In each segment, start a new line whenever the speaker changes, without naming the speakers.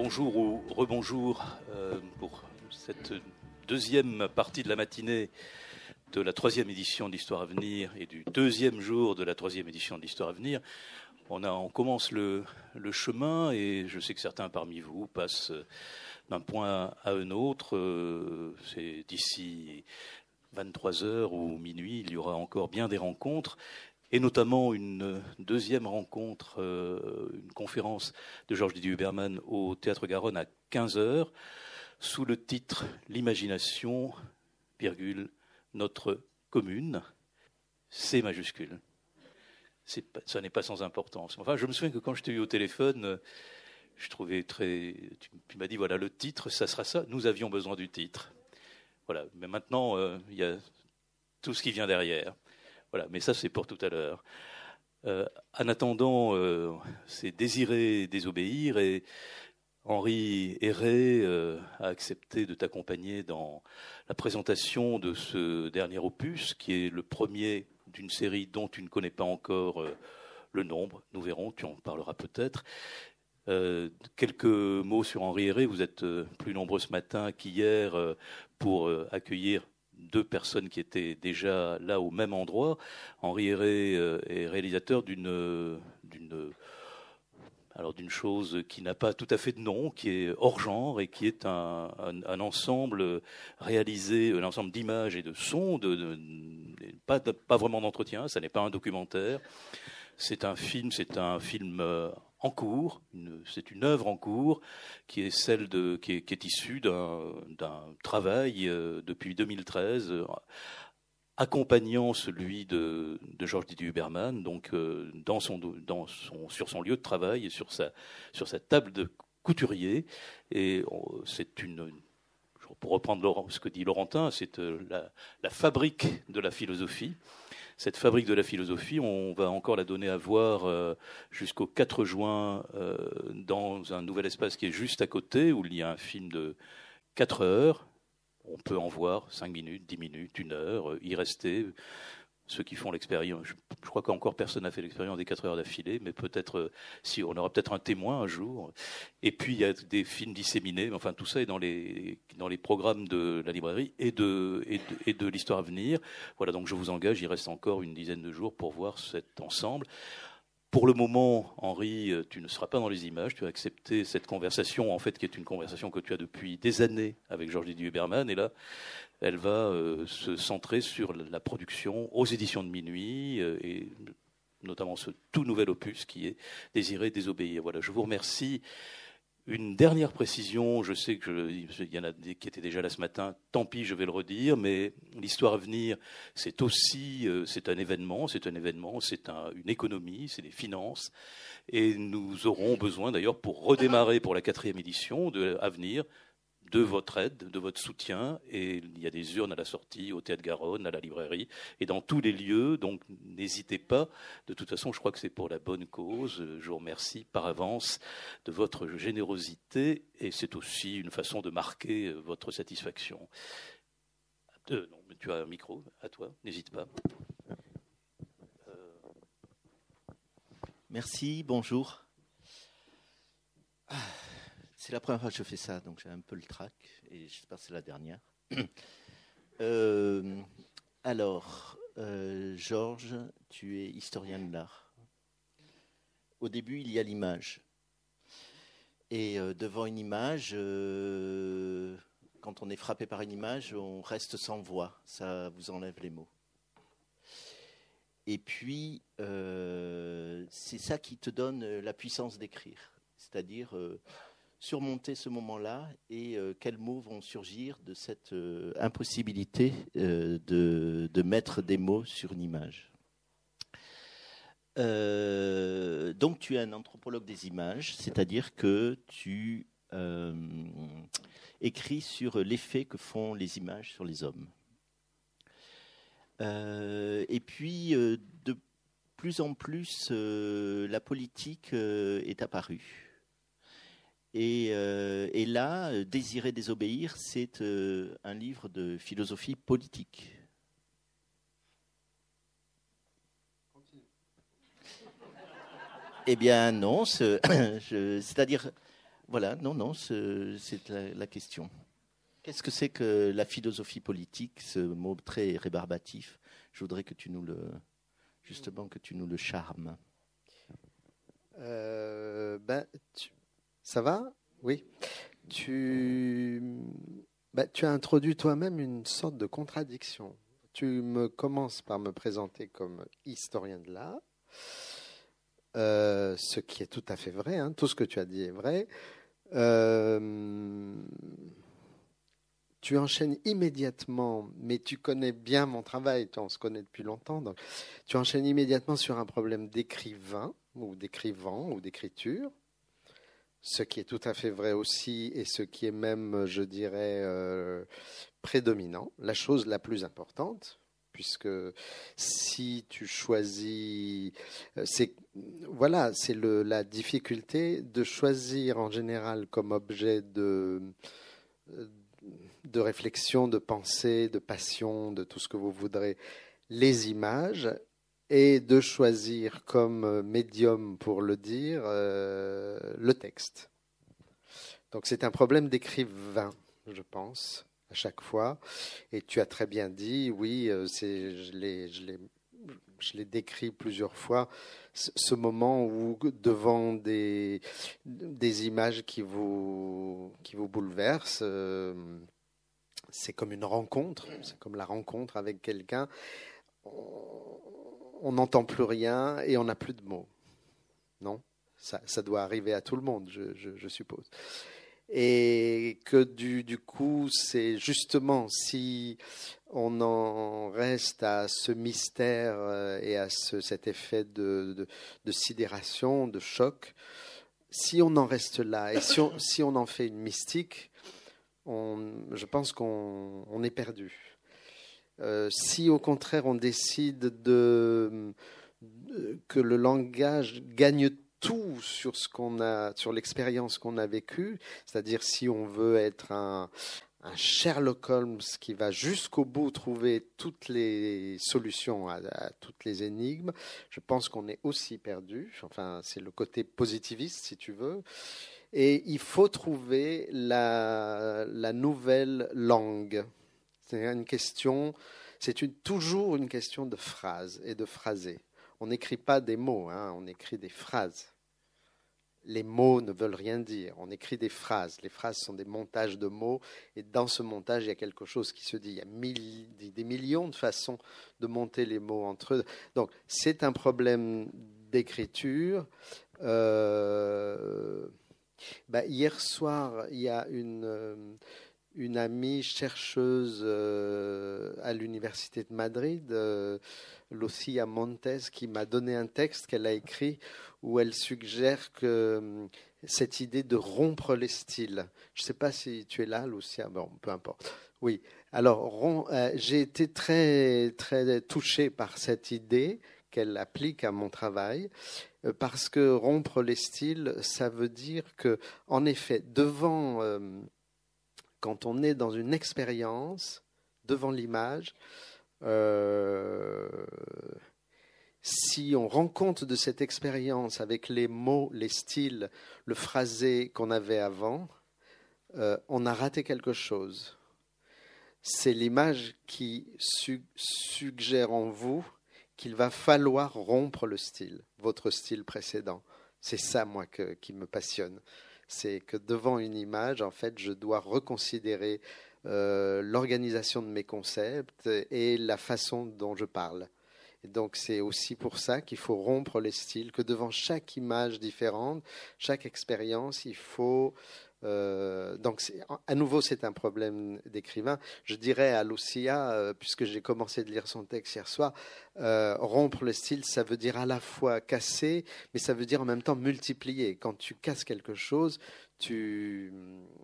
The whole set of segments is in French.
bonjour ou rebonjour pour cette deuxième partie de la matinée de la troisième édition de l'Histoire à venir et du deuxième jour de la troisième édition de l'Histoire à venir. On commence le chemin et je sais que certains parmi vous passent d'un point à un autre. C'est d'ici 23 heures ou minuit, il y aura encore bien des rencontres. Et notamment une deuxième rencontre, une conférence de Georges Didier Huberman au Théâtre Garonne à 15h, sous le titre « L'imagination, notre commune », C majuscule. Ça n'est pas sans importance. Enfin, je me souviens que quand je t'ai eu au téléphone, je trouvais très... Tu m'as dit, voilà, le titre, ça sera ça. Nous avions besoin du titre. Voilà. Mais maintenant, il y a tout ce qui vient derrière. Voilà, mais ça, c'est pour tout à l'heure. En attendant, c'est désirer désobéir et Henri Héré a accepté de t'accompagner dans la présentation de ce dernier opus, qui est le premier d'une série dont tu ne connais pas encore le nombre. Nous verrons, tu en parleras peut-être. Quelques mots sur Henri Héré. Vous êtes plus nombreux ce matin qu'hier pour accueillir deux personnes qui étaient déjà là au même endroit. Henri Héré est réalisateur d'une chose qui n'a pas tout à fait de nom, qui est hors genre et qui est un ensemble réalisé, un ensemble d'images et de sons, pas vraiment d'entretien, ça n'est pas un documentaire. C'est un film en cours, c'est une œuvre en cours qui est qui est issue d'un travail depuis 2013 accompagnant celui de Georges Didier Huberman, donc sur son lieu de travail et sur sa table de couturier. Et pour reprendre ce que dit Laurentin, c'est la fabrique de la philosophie. Cette fabrique de la philosophie, on va encore la donner à voir jusqu'au 4 juin dans un nouvel espace qui est juste à côté, où il y a un film de 4 heures. On peut en voir 5 minutes, 10 minutes, 1 heure, y rester. Ceux qui font l'expérience, je crois qu'encore personne n'a fait l'expérience des 4 heures d'affilée, mais peut-être, si on aura peut-être un témoin un jour. Et puis il y a des films disséminés, enfin tout ça est dans les programmes de la librairie et de l'Histoire à venir. Voilà, donc je vous engage, il reste encore une dizaine de jours pour voir cet ensemble. Pour le moment, Henri, tu ne seras pas dans les images. Tu as accepté cette conversation, en fait, qui est une conversation que tu as depuis des années avec Georges Didier Huberman. Et là, elle va se centrer sur la production aux éditions de minuit et notamment ce tout nouvel opus qui est Désirer désobéir. Voilà, je vous remercie. Une dernière précision, je sais qu'il y en a qui étaient déjà là ce matin, tant pis, je vais le redire, mais l'Histoire à venir, c'est aussi, c'est un événement, c'est une économie, c'est des finances, et nous aurons besoin d'ailleurs pour redémarrer pour la 4e édition à venir, de votre aide, de votre soutien, et il y a des urnes à la sortie, au Théâtre Garonne, à la librairie, et dans tous les lieux, donc n'hésitez pas. De toute façon, je crois que c'est pour la bonne cause. Je vous remercie par avance de votre générosité, et c'est aussi une façon de marquer votre satisfaction. Non, mais tu as un micro, à toi, n'hésite pas.
Merci, bonjour. C'est la première fois que je fais ça, donc j'ai un peu le trac, et j'espère que c'est la dernière. Georges, tu es historien de l'art. Au début, il y a l'image. Et devant une image, quand on est frappé par une image, on reste sans voix, ça vous enlève les mots. Et puis, c'est ça qui te donne la puissance d'écrire, c'est-à-dire surmonter ce moment-là et quels mots vont surgir de cette impossibilité de mettre des mots sur une image. Donc tu es un anthropologue des images, c'est-à-dire que tu écris sur l'effet que font les images sur les hommes. Et puis de plus en plus la politique est apparue. Et là, Désirer désobéir, c'est un livre de philosophie politique. Eh bien non, c'est-à-dire Voilà, non, c'est la question. Qu'est-ce que c'est que la philosophie politique, ce mot très rébarbatif? Je voudrais que tu nous le charmes.
Ben, ça va? Oui. Tu, tu as introduit toi-même une sorte de contradiction. Tu me commences par me présenter comme historien de l'art, ce qui est tout à fait vrai, hein, tout ce que tu as dit est vrai. Tu enchaînes immédiatement, mais tu connais bien mon travail, on se connaît depuis longtemps, donc tu enchaînes immédiatement sur un problème d'écrivain, ou d'écrivant, ou d'écriture, ce qui est tout à fait vrai aussi, et ce qui est même, je dirais, prédominant, la chose la plus importante, puisque si tu choisis, c'est voilà, c'est la difficulté de choisir en général comme objet de réflexion, de pensée, de passion, de tout ce que vous voudrez, les images, et de choisir comme médium pour le dire le texte. Donc c'est un problème d'écrivain, je pense, à chaque fois. Et tu as très bien dit, oui, je l'ai décrit plusieurs fois, ce moment où devant des images qui vous bouleversent, c'est comme une rencontre, c'est comme la rencontre avec quelqu'un. On n'entend plus rien et on n'a plus de mots. Non, ça doit arriver à tout le monde, je suppose. Et que du coup, c'est justement si on en reste à ce mystère et à cet effet de sidération, de choc, si on en reste là et si on en fait une mystique, je pense qu'on est perdu. Si au contraire on décide que le langage gagne tout sur ce qu'on a, sur l'expérience qu'on a vécue, c'est-à-dire si on veut être un Sherlock Holmes qui va jusqu'au bout trouver toutes les solutions à toutes les énigmes, je pense qu'on est aussi perdu. Enfin, c'est le côté positiviste, si tu veux. Et il faut trouver la nouvelle langue. C'est une question, toujours une question de phrase et de phrasé. On n'écrit pas des mots, hein, on écrit des phrases. Les mots ne veulent rien dire, on écrit des phrases. Les phrases sont des montages de mots, et dans ce montage, il y a quelque chose qui se dit. Il y a des millions de façons de monter les mots entre eux. Donc, c'est un problème d'écriture. Hier soir, il y a une amie chercheuse à l'université de Madrid, Lucia Montes, qui m'a donné un texte qu'elle a écrit où elle suggère que cette idée de rompre les styles. Je ne sais pas si tu es là, Lucia. Bon, peu importe. Oui. Alors, j'ai été très très touché par cette idée qu'elle applique à mon travail, parce que rompre les styles, ça veut dire que, en effet, quand on est dans une expérience, devant l'image, si on rend compte de cette expérience avec les mots, les styles, le phrasé qu'on avait avant, on a raté quelque chose. C'est l'image qui suggère en vous qu'il va falloir rompre le style, votre style précédent. C'est ça, moi, qui me passionne. C'est que devant une image, en fait, je dois reconsidérer l'organisation de mes concepts et la façon dont je parle. Et donc, c'est aussi pour ça qu'il faut rompre les styles, que devant chaque image différente, chaque expérience, il faut... donc, à nouveau, c'est un problème d'écrivain. Je dirais à Lucia, puisque j'ai commencé de lire son texte hier soir, rompre le style, ça veut dire à la fois casser, mais ça veut dire en même temps multiplier. Quand tu casses quelque chose, tu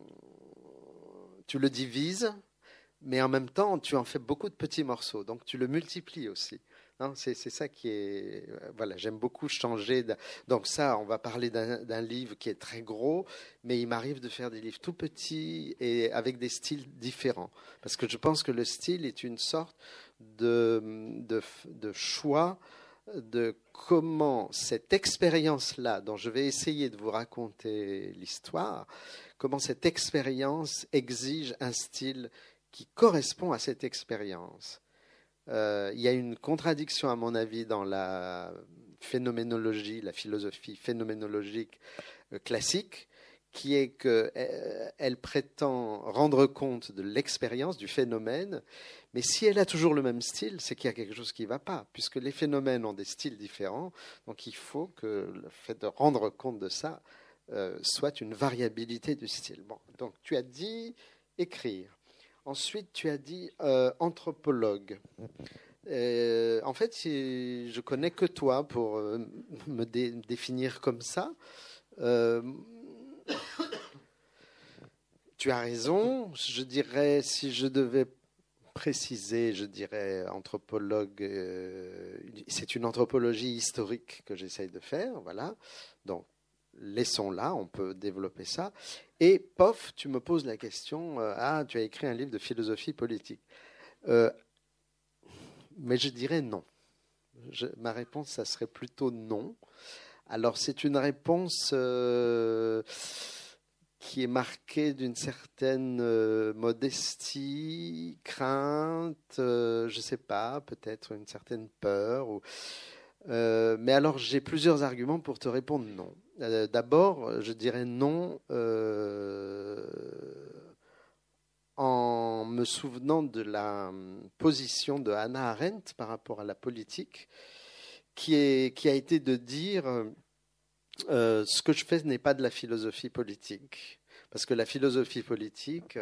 le divises, mais en même temps, tu en fais beaucoup de petits morceaux, donc tu le multiplies aussi. Non, c'est ça qui est... Voilà, j'aime beaucoup changer. Donc ça, on va parler d'un livre qui est très gros, mais il m'arrive de faire des livres tout petits et avec des styles différents. Parce que je pense que le style est une sorte de choix de comment cette expérience-là, dont je vais essayer de vous raconter l'histoire, comment cette expérience exige un style qui correspond à cette expérience. Il y a une contradiction, à mon avis, dans la phénoménologie, la philosophie phénoménologique classique, qui est qu'elle prétend rendre compte de l'expérience, du phénomène, mais si elle a toujours le même style, c'est qu'il y a quelque chose qui ne va pas, puisque les phénomènes ont des styles différents, donc il faut que le fait de rendre compte de ça soit une variabilité du style. Bon, donc tu as dit écrire. Ensuite, tu as dit anthropologue. En fait, je connais que toi pour me définir comme ça. Tu as raison. Je dirais, si je devais préciser, je dirais anthropologue. C'est une anthropologie historique que j'essaye de faire. Voilà. Donc, laissons-la, on peut développer ça. Et pof, tu me poses la question, tu as écrit un livre de philosophie politique. Mais je dirais non. Ma réponse, ça serait plutôt non. Alors, c'est une réponse qui est marquée d'une certaine modestie, crainte, je ne sais pas, peut-être une certaine peur. Mais alors, j'ai plusieurs arguments pour te répondre non. D'abord, je dirais non en me souvenant de la position de Hannah Arendt par rapport à la politique, qui a été de dire ce que je fais n'est pas de la philosophie politique. Parce que la philosophie politique,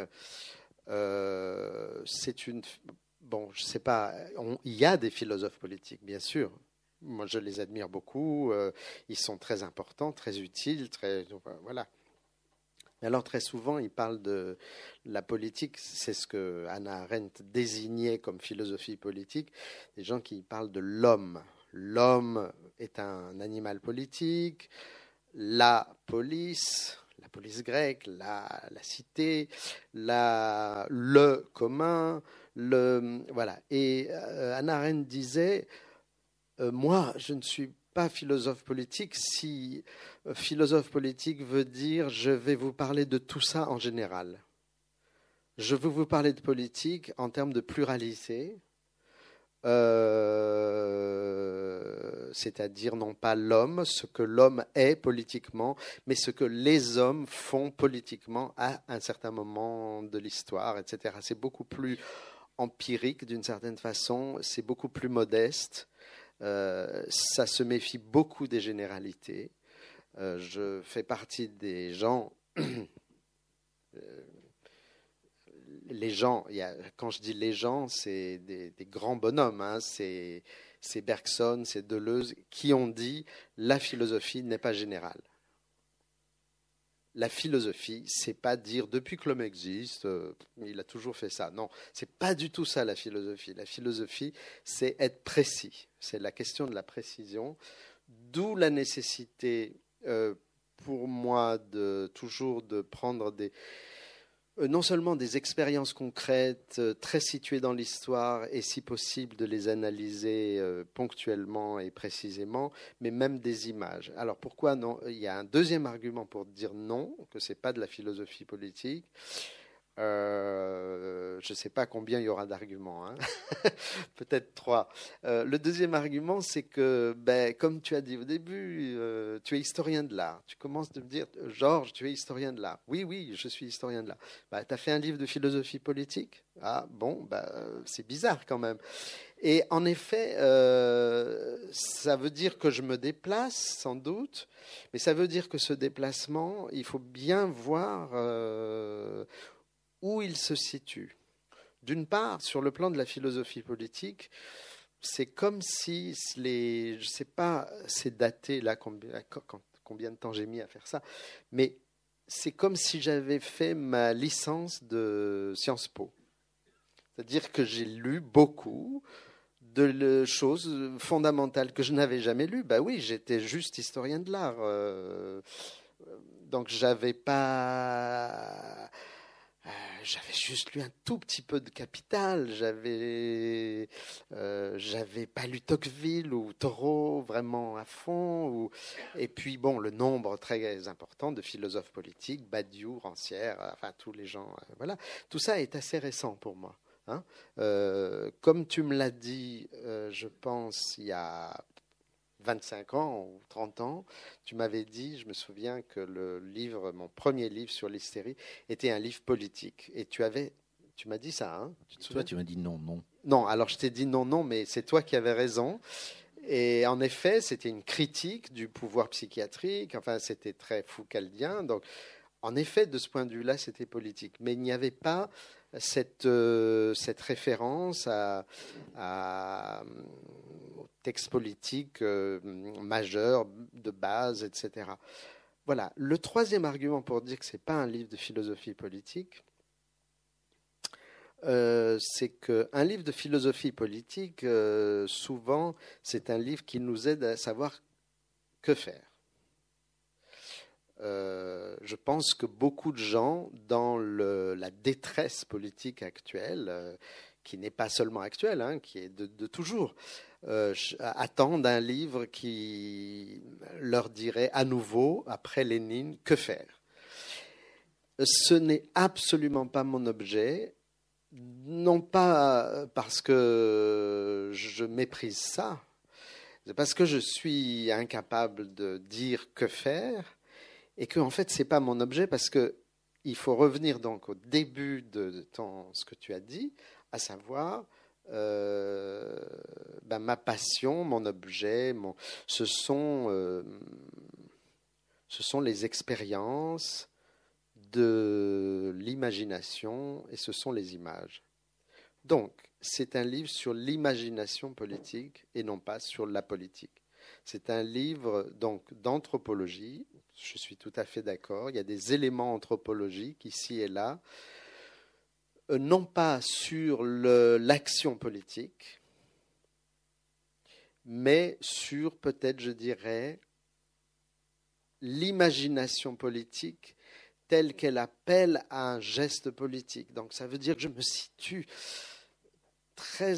c'est une... Bon, je ne sais pas, il y a des philosophes politiques, bien sûr. Moi, je les admire beaucoup. Ils sont très importants, très utiles, voilà. Mais alors, très souvent, ils parlent de la politique. C'est ce que Hannah Arendt désignait comme philosophie politique. Des gens qui parlent de l'homme. L'homme est un animal politique. La police grecque, la cité, le commun, voilà. Et Hannah Arendt disait... moi, je ne suis pas philosophe politique. Si philosophe politique veut dire je vais vous parler de tout ça en général. Je veux vous parler de politique en termes de pluralité, c'est-à-dire non pas l'homme, ce que l'homme est politiquement, mais ce que les hommes font politiquement à un certain moment de l'histoire, etc. C'est beaucoup plus empirique d'une certaine façon, c'est beaucoup plus modeste. Ça se méfie beaucoup des généralités. Je fais partie des gens. Les gens, quand je dis les gens, c'est des grands bonhommes. Hein, c'est Bergson, c'est Deleuze qui ont dit la philosophie n'est pas générale. La philosophie, c'est pas dire depuis que l'homme existe, il a toujours fait ça. Non, c'est pas du tout ça la philosophie. La philosophie, c'est être précis. C'est la question de la précision, d'où la nécessité pour moi toujours de prendre non seulement des expériences concrètes très situées dans l'histoire et si possible de les analyser ponctuellement et précisément, mais même des images. Alors pourquoi non? Il y a un deuxième argument pour dire non, que ce n'est pas de la philosophie politique. Je ne sais pas combien il y aura d'arguments, hein. Peut-être 3. Le deuxième argument, c'est que, comme tu as dit au début, tu es historien de l'art. Tu commences de me dire, Georges, tu es historien de l'art. Oui, je suis historien de l'art. Tu as fait un livre de philosophie politique? Ah bon, c'est bizarre quand même. Et en effet, ça veut dire que je me déplace, sans doute, mais ça veut dire que ce déplacement, il faut bien voir où il se situe. D'une part, sur le plan de la philosophie politique, c'est comme si je ne sais pas, c'est daté là, combien de temps j'ai mis à faire ça, mais c'est comme si j'avais fait ma licence de Sciences Po. C'est-à-dire que j'ai lu beaucoup de choses fondamentales que je n'avais jamais lues. Oui, j'étais juste historien de l'art. Donc, j'avais pas... j'avais juste lu un tout petit peu de Capital, j'avais pas lu Tocqueville ou Thoreau vraiment à fond, et puis bon, le nombre très important de philosophes politiques, Badiou, Rancière, enfin tous les gens, voilà, tout ça est assez récent pour moi. Hein. Comme tu me l'as dit, je pense, il y a 25 ans ou 30 ans, tu m'avais dit, je me souviens que mon premier livre sur l'hystérie était un livre politique. Et tu m'as dit ça, hein, tu te souviens ?
Toi, tu m'as dit non, non.
Non, alors je t'ai dit non, non, mais c'est toi qui avais raison. Et en effet, c'était une critique du pouvoir psychiatrique, enfin c'était très foucaldien. Donc, en effet, de ce point de vue-là, c'était politique. Mais il n'y avait pas cette référence au texte politique majeur, de base, etc. Voilà. Le troisième argument pour dire que ce n'est pas un livre de philosophie politique, c'est qu'un livre de philosophie politique, souvent, c'est un livre qui nous aide à savoir que faire. Je pense que beaucoup de gens, dans la détresse politique actuelle, qui n'est pas seulement actuelle, hein, qui est de toujours, attendent un livre qui leur dirait à nouveau, après Lénine, que faire. Ce n'est absolument pas mon objet, non pas parce que je méprise ça, c'est parce que je suis incapable de dire que faire, et que en fait c'est pas mon objet, parce que il faut revenir donc au début de ce que tu as dit, à savoir ma passion, mon objet, ce sont les expériences de l'imagination, et ce sont les images. Donc c'est un livre sur l'imagination politique et non pas sur la politique. C'est un livre donc d'anthropologie. Je suis tout à fait d'accord. Il y a des éléments anthropologiques ici et là, non pas sur l'action politique, mais sur, peut-être, je dirais, l'imagination politique telle qu'elle appelle à un geste politique. Donc ça veut dire que je me situe très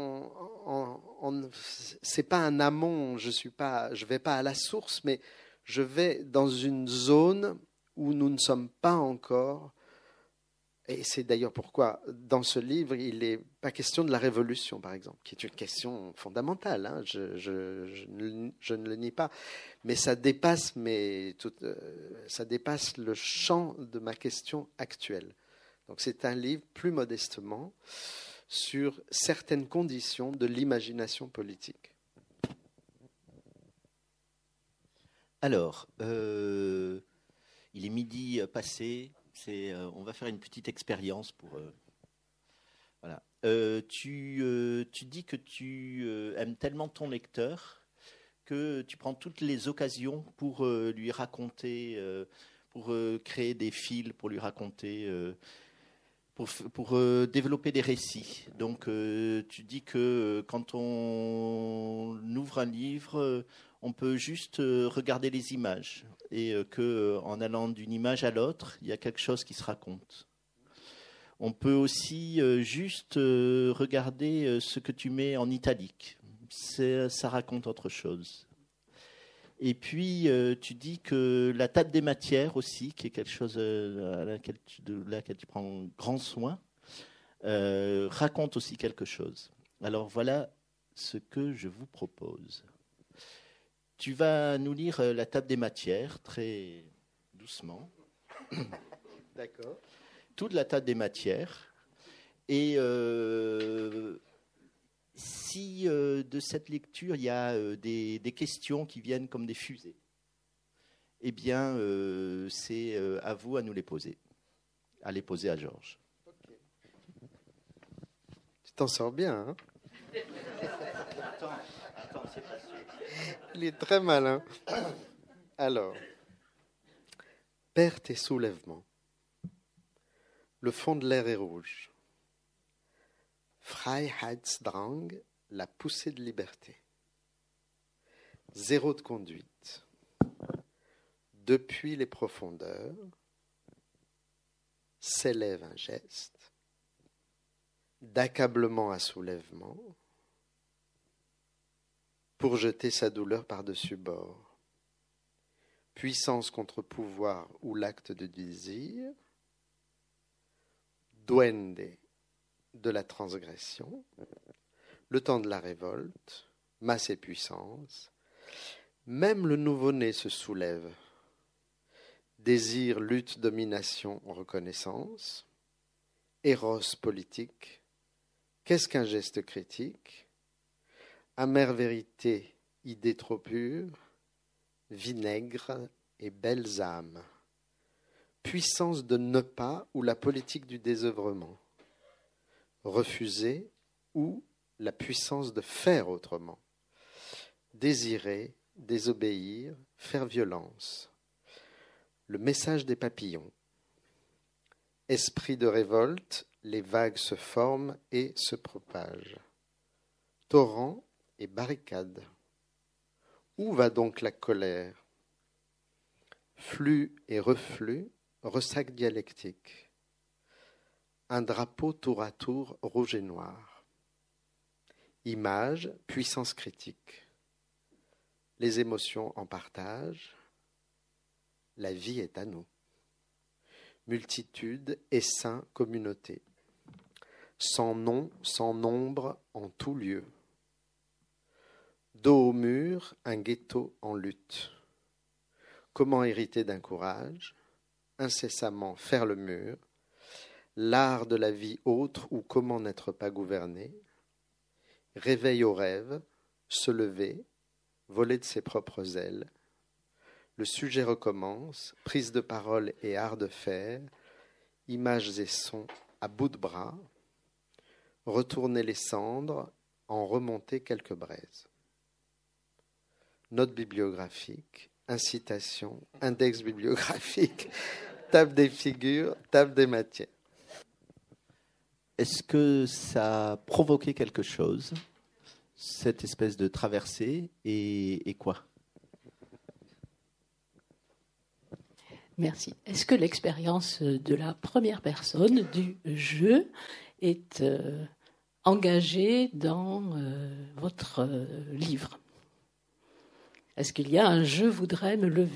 c'est pas un amont, je vais pas à la source, mais je vais dans une zone où nous ne sommes pas encore, et c'est d'ailleurs pourquoi dans ce livre il n'est pas question de la révolution, par exemple, qui est une question fondamentale, hein, je ne le nie pas, mais ça dépasse le champ de ma question actuelle. Donc c'est un livre plus modestement sur certaines conditions de l'imagination politique.
Alors, il est midi passé. On va faire une petite expérience pour. Voilà. Tu dis que tu aimes tellement ton lecteur que tu prends toutes les occasions pour lui raconter, pour créer des fils, pour lui raconter. Pour développer des récits. Donc, tu dis que quand on ouvre un livre, on peut juste regarder les images et qu'en allant d'une image à l'autre, il y a quelque chose qui se raconte. On peut aussi juste regarder ce que tu mets en italique. Ça raconte autre chose. Et puis, tu dis que la table des matières aussi, qui est quelque chose de laquelle tu prends grand soin, raconte aussi quelque chose. Alors voilà ce que je vous propose. Tu vas nous lire la table des matières très doucement.
D'accord.
Toute la table des matières. Et si de cette lecture, il y a des questions qui viennent comme des fusées, eh bien, c'est à vous à nous les poser, à les poser à Georges.
Okay. Tu t'en sors bien, hein?
Attends, c'est pas sûr.
Il est très malin. Alors, perte et soulèvement. Le fond de l'air est rouge. Freiheitsdrang, la poussée de liberté. Zéro de conduite. Depuis les profondeurs. s'élève un geste, d'accablement à soulèvement, pour jeter sa douleur par-dessus bord. Puissance contre pouvoir ou l'acte de désir, duende de la transgression, le temps de la révolte, masse et puissance, même le nouveau-né se soulève. Désir, lutte, domination, reconnaissance, éros politique, qu'est-ce qu'un geste critique, amère vérité, idée trop pure, vinaigre et belles âmes, puissance de ne pas ou la politique du désœuvrement, refuser ou la puissance de faire autrement, désirer, désobéir, faire violence, le message des papillons, esprit de révolte, les vagues se forment et se propagent, torrent et barricade. Où va donc la colère? Flux et reflux, ressac dialectique. Un drapeau tour à tour rouge et noir. Image, puissance critique. Les émotions en partage. La vie est à nous. Multitude, essaim, communauté. Sans nom, sans nombre, en tout lieu. Dos au mur, un ghetto en lutte. Comment hériter d'un courage? Incessamment faire le mur. L'art de la vie autre ou comment n'être pas gouverné. Réveil au rêve, se lever, voler de ses propres ailes. Le sujet recommence, prise de parole et art de faire, images et sons à bout de bras, retourner les cendres, en remonter quelques braises. Note bibliographique, incitation, index bibliographique, table des figures, table des matières.
Est-ce que ça a provoqué quelque chose, cette espèce de traversée, et quoi?
Merci. Est-ce que l'expérience de la première personne du jeu est engagée dans votre livre? Est-ce qu'il y a un « je voudrais me lever »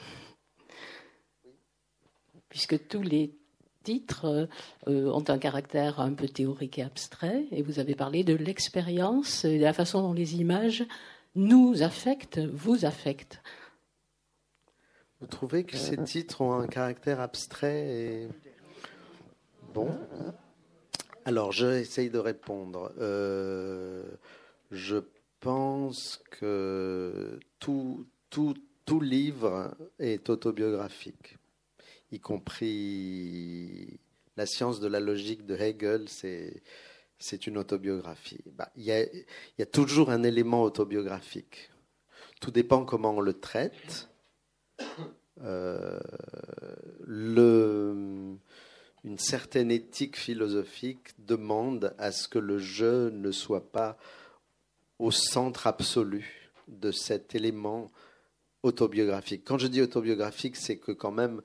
puisque tous les titres ont un caractère un peu théorique et abstrait, et vous avez parlé de l'expérience et de la façon dont les images nous affectent, vous affectent.
Vous trouvez que ces titres ont un caractère abstrait et... Bon. Alors, j'essaye de répondre. Je pense que tout livre est autobiographique, y compris la science de la logique de Hegel, c'est une autobiographie. Il y a toujours un élément autobiographique. Tout dépend comment on le traite. Une certaine éthique philosophique demande à ce que le je ne soit pas au centre absolu de cet élément autobiographique. Quand je dis autobiographique, c'est que quand même,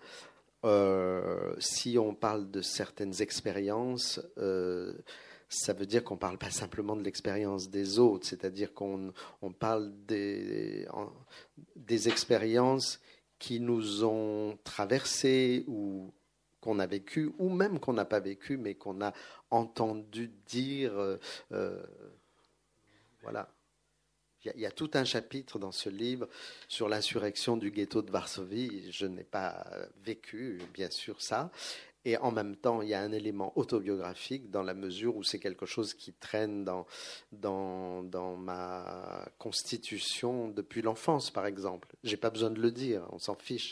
si on parle de certaines expériences, ça veut dire qu'on ne parle pas simplement de l'expérience des autres, c'est-à-dire qu'on parle des expériences qui nous ont traversées ou qu'on a vécues, ou même qu'on n'a pas vécues, mais qu'on a entendu dire. Voilà. Il y a tout un chapitre dans ce livre sur l'insurrection du ghetto de Varsovie. Je n'ai pas vécu, bien sûr, ça. Et en même temps, il y a un élément autobiographique dans la mesure où c'est quelque chose qui traîne dans ma constitution depuis l'enfance, par exemple. Je n'ai pas besoin de le dire, on s'en fiche.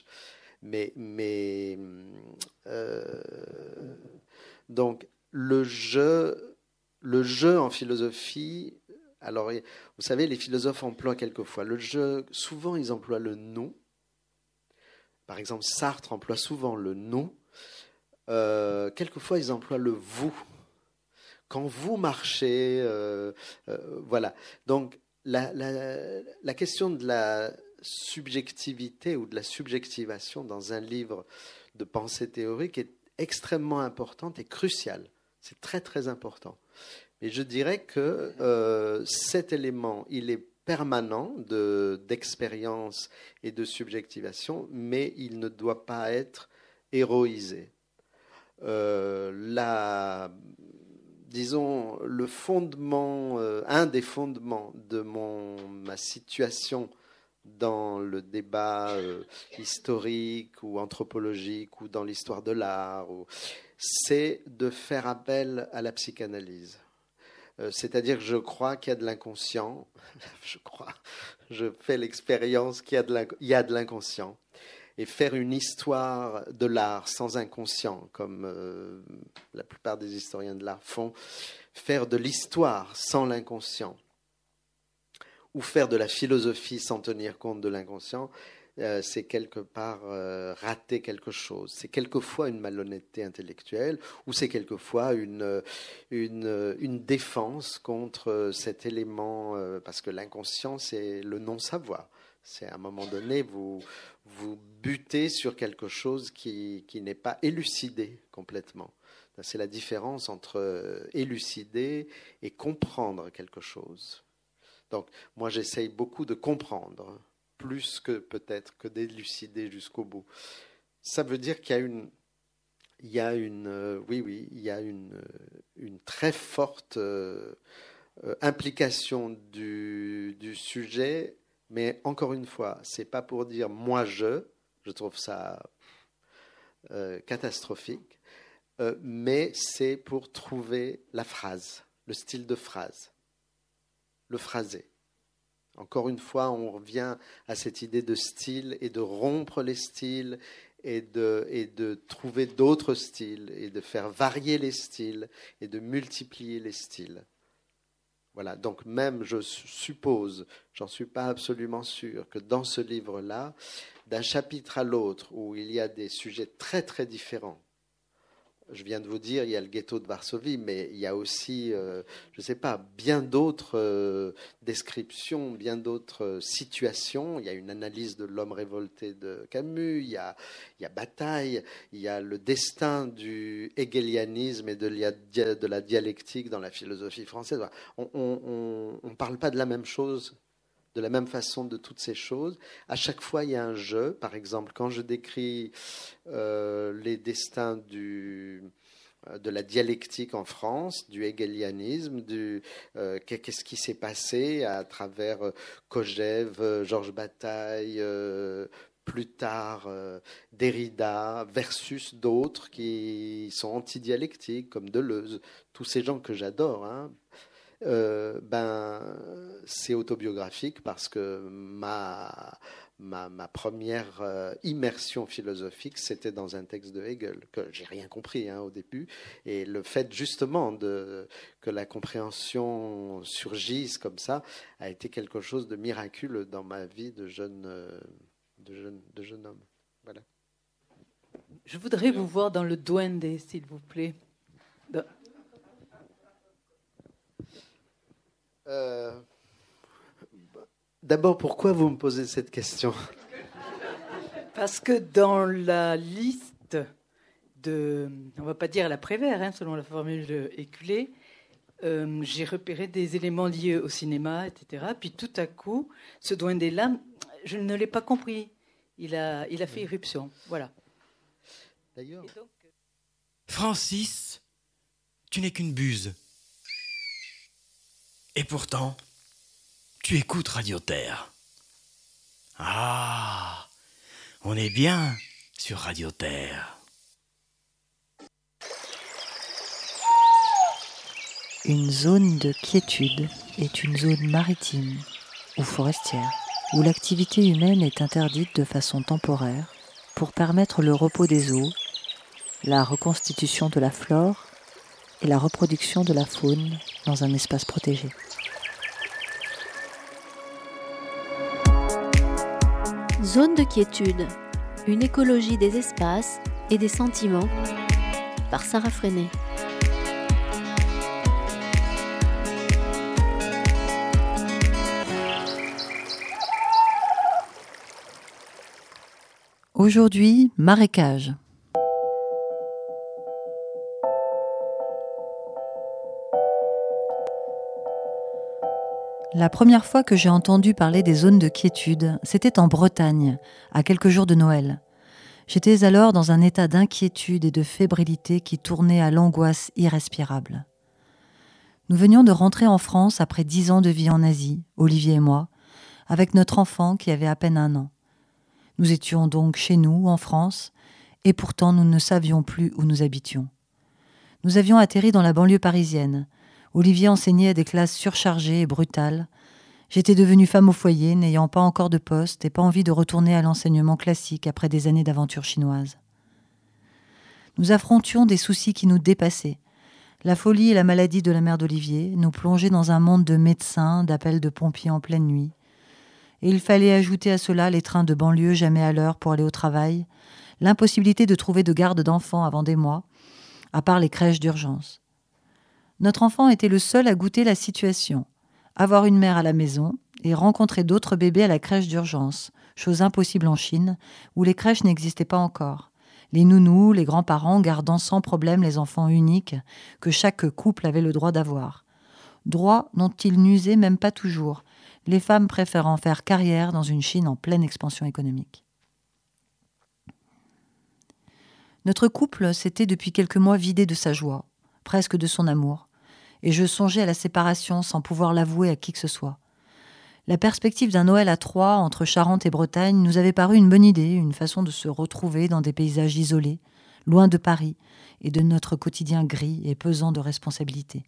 Donc, le jeu en philosophie... Alors, vous savez, les philosophes emploient quelquefois le je. Souvent, ils emploient le nous. Par exemple, Sartre emploie souvent le nous. Quelquefois, ils emploient le vous. Quand vous marchez, voilà. Donc, la question de la subjectivité ou de la subjectivation dans un livre de pensée théorique extrêmement importante et cruciale. C'est très très important. Mais je dirais que cet élément, il est permanent d'expérience et de subjectivation, mais il ne doit pas être héroïsé. Disons, le fondement, un des fondements de ma situation dans le débat historique ou anthropologique ou dans l'histoire de l'art, c'est de faire appel à la psychanalyse. C'est-à-dire que je crois qu'il y a de l'inconscient. Je fais l'expérience qu'il y a de l'inconscient. Et faire une histoire de l'art sans inconscient, comme la plupart des historiens de l'art font, faire de l'histoire sans l'inconscient, ou faire de la philosophie sans tenir compte de l'inconscient, c'est quelque part rater quelque chose. C'est quelquefois une malhonnêteté intellectuelle, ou c'est quelquefois une défense contre cet élément, parce que l'inconscient, c'est le non-savoir. C'est à un moment donné, vous butez sur quelque chose qui n'est pas élucidé complètement. C'est la différence entre élucider et comprendre quelque chose. Donc, moi, j'essaye beaucoup de comprendre, plus que peut-être que d'élucider jusqu'au bout. Ça veut dire qu'il y a une très forte implication du sujet, mais encore une fois, c'est pas pour dire moi je trouve ça catastrophique, mais c'est pour trouver la phrase, le style de phrase, le phrasé. Encore une fois, on revient à cette idée de style et de rompre les styles et de trouver d'autres styles et de faire varier les styles et de multiplier les styles. Voilà, donc même je suppose, j'en suis pas absolument sûr, que dans ce livre-là, d'un chapitre à l'autre, où il y a des sujets très très différents, je viens de vous dire, il y a le ghetto de Varsovie, mais il y a aussi, je ne sais pas, bien d'autres descriptions, bien d'autres situations. Il y a une analyse de l'homme révolté de Camus, il y a Bataille, il y a le destin du hegelianisme et de la dialectique dans la philosophie française. On ne parle pas de la même chose, de la même façon de toutes ces choses. À chaque fois, il y a un jeu. Par exemple, quand je décris les destins de la dialectique en France, du hegelianisme, qu'est-ce qui s'est passé à travers Kojève, Georges Bataille, plus tard Derrida, versus d'autres qui sont anti-dialectiques, comme Deleuze, tous ces gens que j'adore, hein. C'est autobiographique parce que ma première immersion philosophique, c'était dans un texte de Hegel, que j'ai rien compris au début. Et le fait justement que la compréhension surgisse comme ça a été quelque chose de miraculeux dans ma vie de jeune homme. Voilà.
Je voudrais vous voir dans le Duende, s'il vous plaît.
D'abord, pourquoi vous me posez cette question ?
Parce que dans la liste on ne va pas dire la Prévert, selon la formule éculée, j'ai repéré des éléments liés au cinéma, etc. Puis tout à coup, ce Duende-là, je ne l'ai pas compris. Il a fait irruption. Voilà.
D'ailleurs.
Donc...
Francis, tu n'es qu'une buse. Et pourtant, tu écoutes Radio Terre. Ah, on est bien sur Radio Terre.
Une zone de quiétude est une zone maritime ou forestière où l'activité humaine est interdite de façon temporaire pour permettre le repos des eaux, la reconstitution de la flore et la reproduction de la faune dans un espace protégé.
Zone de quiétude, une écologie des espaces et des sentiments, par Sarah Freinet.
Aujourd'hui, marécage. La première fois que j'ai entendu parler des zones de quiétude, c'était en Bretagne, à quelques jours de Noël. J'étais alors dans un état d'inquiétude et de fébrilité qui tournait à l'angoisse irrespirable. Nous venions de rentrer en France après 10 ans de vie en Asie, Olivier et moi, avec notre enfant qui avait à peine 1 an. Nous étions donc chez nous, en France, et pourtant nous ne savions plus où nous habitions. Nous avions atterri dans la banlieue parisienne. Olivier enseignait à des classes surchargées et brutales. J'étais devenue femme au foyer, n'ayant pas encore de poste et pas envie de retourner à l'enseignement classique après des années d'aventure chinoise. Nous affrontions des soucis qui nous dépassaient. La folie et la maladie de la mère d'Olivier nous plongeaient dans un monde de médecins, d'appels de pompiers en pleine nuit. Et il fallait ajouter à cela les trains de banlieue jamais à l'heure pour aller au travail, l'impossibilité de trouver de garde d'enfants avant des mois, à part les crèches d'urgence. Notre enfant était le seul à goûter la situation, avoir une mère à la maison et rencontrer d'autres bébés à la crèche d'urgence, chose impossible en Chine, où les crèches n'existaient pas encore. Les nounous, les grands-parents gardant sans problème les enfants uniques que chaque couple avait le droit d'avoir. Droit dont ils n'usaient même pas toujours, les femmes préférant faire carrière dans une Chine en pleine expansion économique. Notre couple s'était depuis quelques mois vidé de sa joie, presque de son amour, et je songeais à la séparation sans pouvoir l'avouer à qui que ce soit. La perspective d'un Noël à 3 entre Charente et Bretagne nous avait paru une bonne idée, une façon de se retrouver dans des paysages isolés, loin de Paris et de notre quotidien gris et pesant de responsabilités.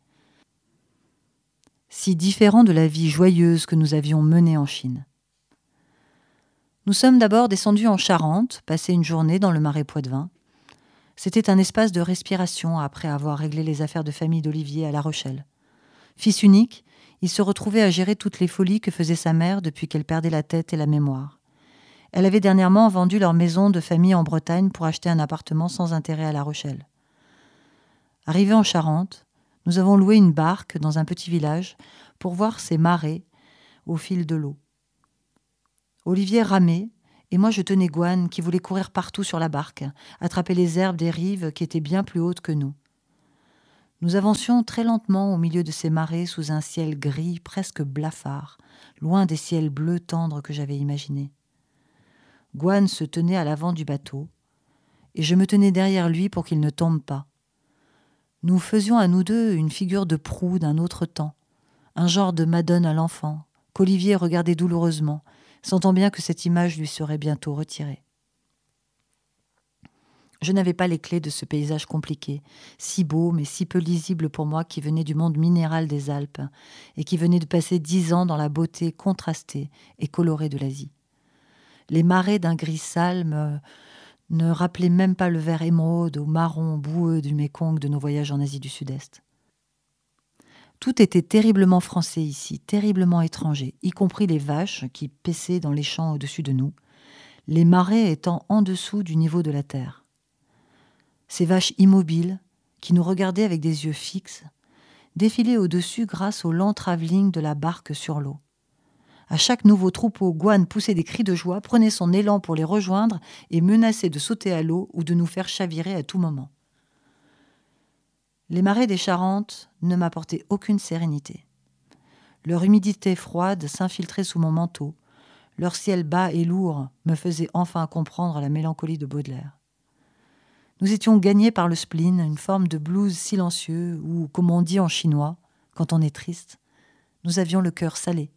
Si différent de la vie joyeuse que nous avions menée en Chine. Nous sommes d'abord descendus en Charente, passer une journée dans le marais Poitevin. C'était un espace de respiration après avoir réglé les affaires de famille d'Olivier à La Rochelle. Fils unique, il se retrouvait à gérer toutes les folies que faisait sa mère depuis qu'elle perdait la tête et la mémoire. Elle avait dernièrement vendu leur maison de famille en Bretagne pour acheter un appartement sans intérêt à La Rochelle. Arrivés en Charente, nous avons loué une barque dans un petit village pour voir ces marais au fil de l'eau. Olivier ramait, et moi je tenais Gouane qui voulait courir partout sur la barque, attraper les herbes des rives qui étaient bien plus hautes que nous. Nous avancions très lentement au milieu de ces marais sous un ciel gris presque blafard, loin des ciels bleus tendres que j'avais imaginés. Gouane se tenait à l'avant du bateau, et je me tenais derrière lui pour qu'il ne tombe pas. Nous faisions à nous deux une figure de proue d'un autre temps, un genre de Madone à l'enfant, qu'Olivier regardait douloureusement, sentant bien que cette image lui serait bientôt retirée. Je n'avais pas les clés de ce paysage compliqué, si beau mais si peu lisible pour moi qui venais du monde minéral des Alpes et qui venait de passer 10 ans dans la beauté contrastée et colorée de l'Asie. Les marais d'un gris sale ne rappelaient même pas le vert émeraude ou marron boueux du Mékong de nos voyages en Asie du Sud-Est. Tout était terriblement français ici, terriblement étranger, y compris les vaches qui paissaient dans les champs au-dessus de nous, les marais étant en dessous du niveau de la terre. Ces vaches immobiles, qui nous regardaient avec des yeux fixes, défilaient au-dessus grâce au lent travelling de la barque sur l'eau. À chaque nouveau troupeau, Gouane poussait des cris de joie, prenait son élan pour les rejoindre et menaçait de sauter à l'eau ou de nous faire chavirer à tout moment. Les marais des Charentes ne m'apportaient aucune sérénité. Leur humidité froide s'infiltrait sous mon manteau. Leur ciel bas et lourd me faisait enfin comprendre la mélancolie de Baudelaire. Nous étions gagnés par le spleen, une forme de blues silencieux où, comme on dit en chinois, quand on est triste, nous avions le cœur salé.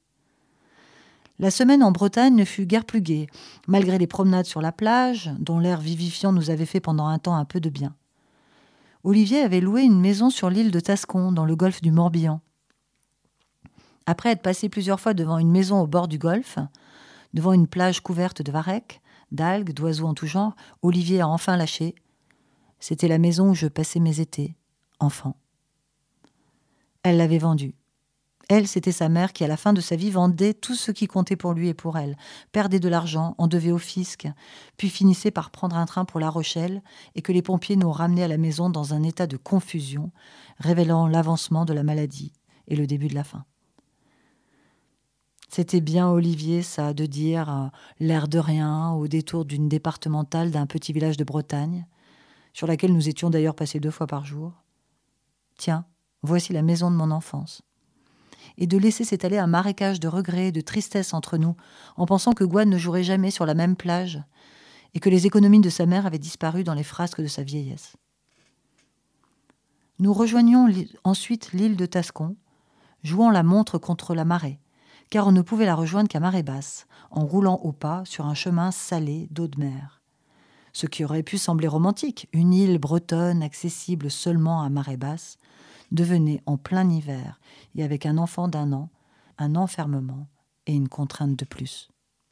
La semaine en Bretagne ne fut guère plus gaie, malgré les promenades sur la plage, dont l'air vivifiant nous avait fait pendant un temps un peu de bien. Olivier avait loué une maison sur l'île de Tascon, dans le golfe du Morbihan. Après être passé plusieurs fois devant une maison au bord du golfe, devant une plage couverte de varechs, d'algues, d'oiseaux en tout genre, Olivier a enfin lâché. C'était la maison où je passais mes étés, enfant. Elle l'avait vendue. Elle, c'était sa mère qui, à la fin de sa vie, vendait tout ce qui comptait pour lui et pour elle, perdait de l'argent, en devait au fisc, puis finissait par prendre un train pour La Rochelle et que les pompiers nous ramenaient à la maison dans un état de confusion, révélant l'avancement de la maladie et le début de la fin. C'était bien Olivier, ça, de dire l'air de rien au détour d'une départementale d'un petit village de Bretagne, sur laquelle nous étions d'ailleurs passés 2 fois par jour. Tiens, voici la maison de mon enfance. et de laisser s'étaler un marécage de regrets et de tristesse entre nous, en pensant que Gwan ne jouerait jamais sur la même plage et que les économies de sa mère avaient disparu dans les frasques de sa vieillesse. Nous rejoignions ensuite l'île de Tascon, jouant la montre contre la marée, car on ne pouvait la rejoindre qu'à marée basse, en roulant au pas sur un chemin salé d'eau de mer. Ce qui aurait pu sembler romantique, une île bretonne accessible seulement à marée basse, devenait en plein hiver, et avec un enfant d'1 an, un enfermement et une contrainte de plus.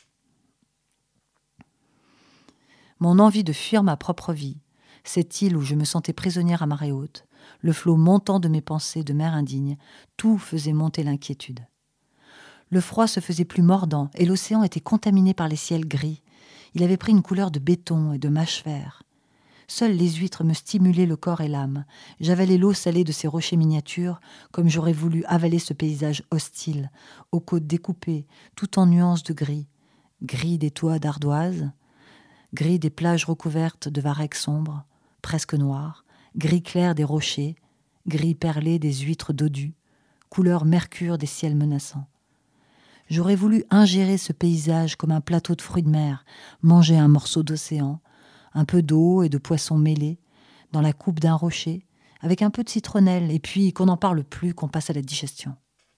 Mon envie de fuir ma propre vie, cette île où je me sentais prisonnière à marée haute, le flot montant de mes pensées de mer indigne, tout faisait monter l'inquiétude. Le froid se faisait plus mordant et l'océan était contaminé par les ciels gris. Il avait pris une couleur de béton et de mâche-fer. Seules les huîtres me stimulaient le corps et l'âme. J'avalais l'eau salée de ces rochers miniatures, comme j'aurais voulu avaler ce paysage hostile, aux côtes découpées, tout en nuances de gris. Gris des toits d'ardoise, gris des plages recouvertes de varechs sombres, presque noirs, gris clair des rochers, gris perlé des huîtres dodues, couleur mercure des ciels menaçants. J'aurais voulu ingérer ce paysage comme un plateau de fruits de mer, manger un morceau d'océan, un peu d'eau et de poissons mêlés, dans la coupe d'un rocher, avec un peu de citronnelle, et puis qu'on n'en parle plus, qu'on passe à la digestion.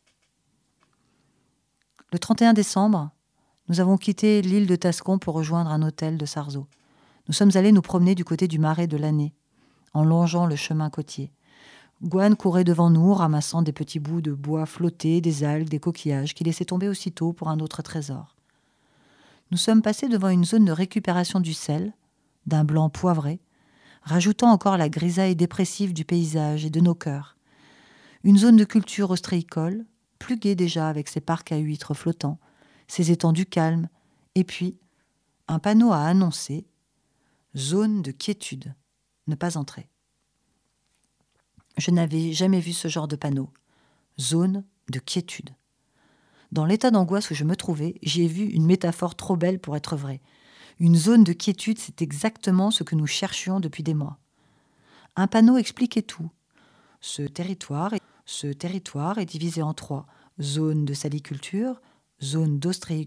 Le 31 décembre, nous avons quitté l'île de Tascon pour rejoindre un hôtel de Sarzeau. Nous sommes allés nous promener du côté du marais de l'Année, en longeant le chemin côtier. Gwan courait devant nous, ramassant des petits bouts de bois flottés, des algues, des coquillages, qui laissaient tomber aussitôt pour un autre trésor. Nous sommes passés devant une zone de récupération du sel, d'un blanc poivré, rajoutant encore la grisaille dépressive du paysage et de nos cœurs. Une zone de culture ostréicole, plus gaie déjà avec ses parcs à huîtres flottants, ses étendues calmes, et puis un panneau à annoncer « Zone de quiétude, ne pas entrer ». Je n'avais jamais vu ce genre de panneau. Zone de quiétude. Dans l'état d'angoisse où je me trouvais, j'y ai vu une métaphore trop belle pour être vraie. Une zone de quiétude, c'est exactement ce que nous cherchions depuis des mois. Un panneau expliquait tout. Ce territoire est divisé en 3. Zone de saliculture, zone d'ostréiculture